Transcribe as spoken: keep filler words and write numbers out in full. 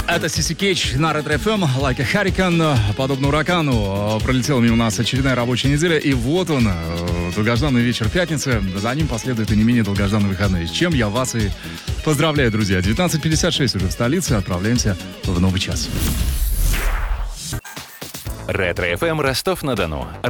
Это Си Си Кейдж на Ретро эф эм, Like a Hurricane, подобно урагану. Пролетела мимо нас очередная рабочая неделя, и вот он, долгожданный вечер пятницы. За ним последует и не менее долгожданный выходной, с чем я вас и поздравляю, друзья. девятнадцать пятьдесят шесть уже в столице, отправляемся в новый час. Ретро эф эм Ростов-на-Дону.